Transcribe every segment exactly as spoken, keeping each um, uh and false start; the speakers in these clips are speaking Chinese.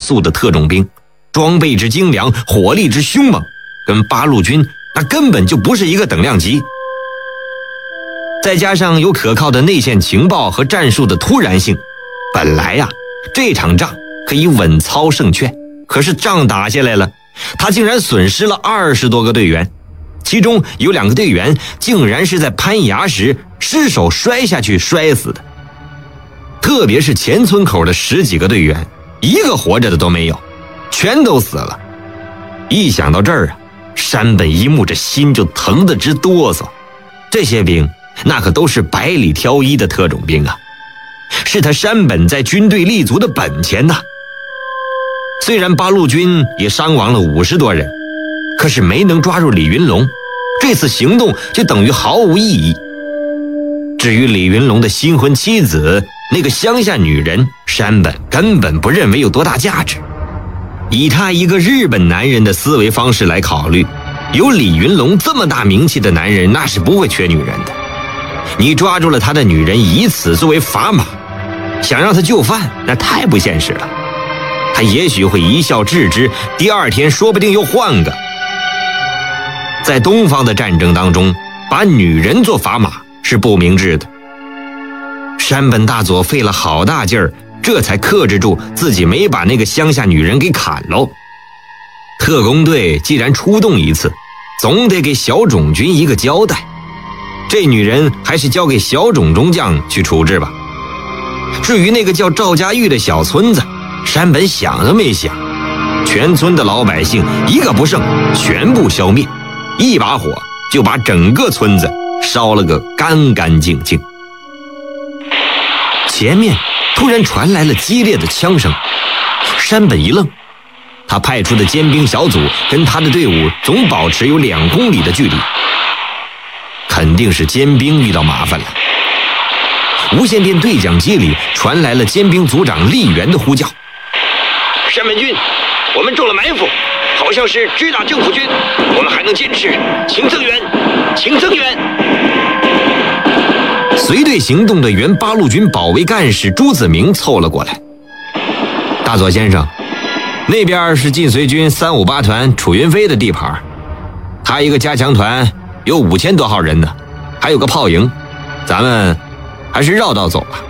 速的特种兵，装备之精良，火力之凶猛，跟八路军那根本就不是一个等量级。再加上有可靠的内线情报和战术的突然性，本来呀、啊，这场仗可以稳操胜券。可是仗打下来了，他竟然损失了二十多个队员，其中有两个队员竟然是在攀崖时失手摔下去摔死的。特别是前村口的十几个队员，一个活着的都没有，全都死了。一想到这儿啊，山本一木这心就疼得直哆嗦。这些兵那可都是百里挑一的特种兵啊，是他山本在军队立足的本钱呐。虽然八路军也伤亡了五十多人，可是没能抓住李云龙，这次行动就等于毫无意义。至于李云龙的新婚妻子那个乡下女人，山本根本不认为有多大价值。以他一个日本男人的思维方式来考虑，有李云龙这么大名气的男人那是不会缺女人的。你抓住了他的女人，以此作为砝码，想让他就范，那太不现实了。他也许会一笑置之，第二天说不定又换个。在东方的战争当中，把女人做砝码是不明智的。山本大佐费了好大劲儿，这才克制住自己没把那个乡下女人给砍喽。特工队既然出动一次，总得给小种军一个交代。这女人还是交给小种中将去处置吧。至于那个叫赵家玉的小村子，山本想都没想，全村的老百姓一个不剩，全部消灭，一把火就把整个村子烧了个干干净净。前面突然传来了激烈的枪声，山本一愣，他派出的尖兵小组跟他的队伍总保持有两公里的距离，肯定是尖兵遇到麻烦了。无线电对讲机里传来了尖兵组长厉元的呼叫： 山本军，我们中了埋伏，好像是直打政府军，我们还能坚持，请增援，请增援。 随队行动的原八路军保卫干事朱子明凑了过来：大佐先生，那边是晋绥军三五八团楚云飞的地盘，他一个加强团有五千多号人呢，还有个炮营，咱们还是绕道走吧。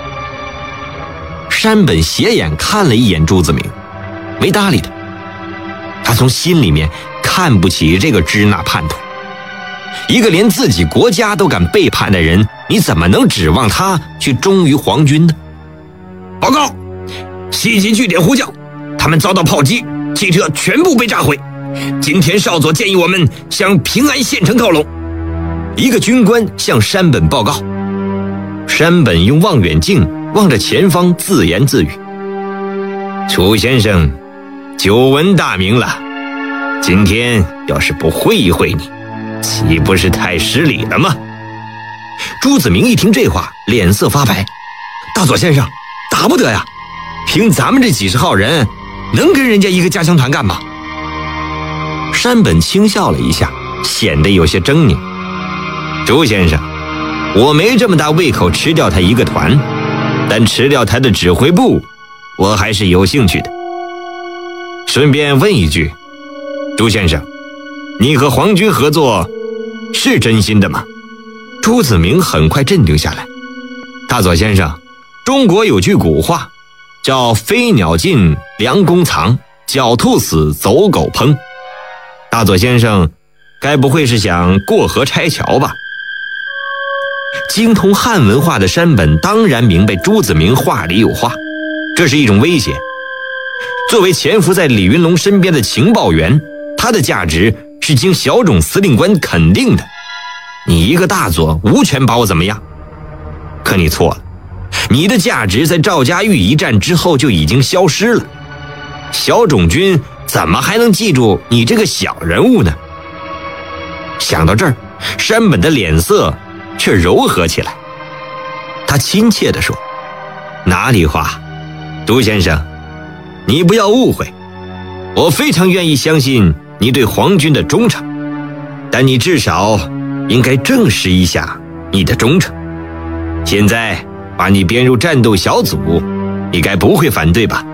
山本斜眼看了一眼朱子明，没搭理他。他从心里面看不起这个支那叛徒，一个连自己国家都敢背叛的人，你怎么能指望他去忠于皇军呢？ 报告，西极据点呼叫，他们遭到炮击，汽车全部被炸毁。今天少佐建议我们向平安县城靠拢。 一个军官向山本报告。山本用望远镜望着前方，自言自语：楚先生久闻大名了，今天要是不会一会你，岂不是太失礼了吗？朱子明一听这话，脸色发白：大佐先生，打不得呀，凭咱们这几十号人，能跟人家一个加强团干吗？山本轻笑了一下，显得有些狰狞：朱先生，我没这么大胃口吃掉他一个团，但吃掉他的指挥部，我还是有兴趣的。顺便问一句，朱先生，你和皇军合作是真心的吗？朱子明很快镇定下来：大佐先生，中国有句古话叫飞鸟尽，良弓藏，狡兔死，走狗烹。大佐先生该不会是想过河拆桥吧？精通汉文化的山本当然明白朱子明话里有话，这是一种威胁。作为潜伏在李云龙身边的情报员，他的价值是经小种司令官肯定的。你一个大佐无权把我怎么样。可你错了，你的价值在赵家峪一战之后就已经消失了。小种军怎么还能记住你这个小人物呢？想到这儿，山本的脸色却柔和起来，他亲切地说：哪里话，朱先生，你不要误会，我非常愿意相信你对皇军的忠诚，但你至少应该证实一下你的忠诚。现在把你编入战斗小组，你该不会反对吧？